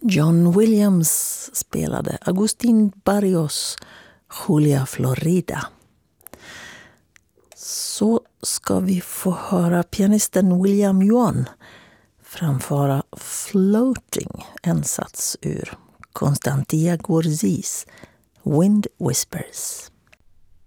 John Williams spelade Agustín Barrios Julia Florida. Så ska vi få höra pianisten William Yuan framföra Floating, en sats ur Constantia Gurzis Wind Whispers.